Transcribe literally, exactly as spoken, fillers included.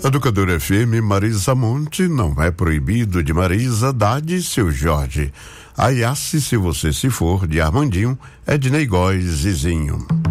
Educadora F M, Marisa Monte, não é proibido de Marisa, Dade, seu Jorge. Aiace, se você se for, de Armandinho, Ednei Góes, Zizinho.